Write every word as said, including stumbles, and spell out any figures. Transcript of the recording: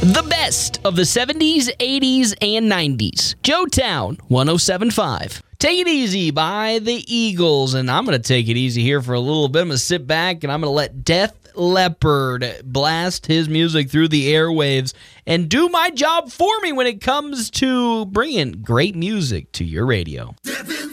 The best of the seventies, eighties, and nineties. Joetown one oh seven point five. Take It Easy by the Eagles. And I'm going to take it easy here for a little bit. I'm going to sit back and I'm going to let Def Leppard blast his music through the airwaves and do my job for me when it comes to bringing great music to your radio.